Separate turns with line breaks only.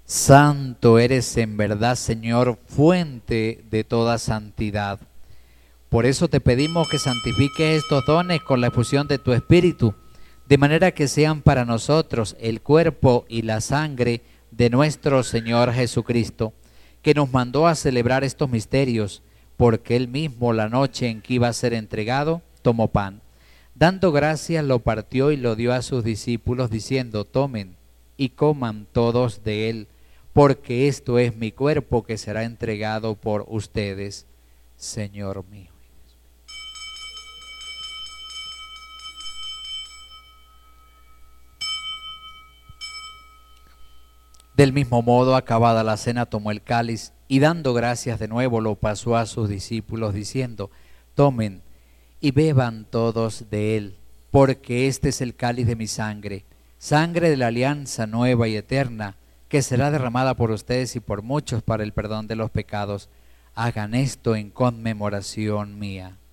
Santo eres en verdad, Señor, fuente de toda santidad. Por eso te pedimos que santifiques estos dones con la efusión de tu Espíritu, de manera que sean para nosotros el cuerpo y la sangre de nuestro Señor Jesucristo, que nos mandó a celebrar estos misterios, porque Él mismo, la noche en que iba a ser entregado, tomó pan. Dando gracias, lo partió y lo dio a sus discípulos, diciendo: tomen y coman todos de él, porque esto es mi cuerpo que será entregado por ustedes. Señor mío. Del mismo modo, acabada la cena, tomó el cáliz y dando gracias de nuevo lo pasó a sus discípulos, diciendo: tomen y beban todos de él, porque este es el cáliz de mi sangre, sangre de la alianza nueva y eterna, que será derramada por ustedes y por muchos para el perdón de los pecados. Hagan esto en conmemoración mía.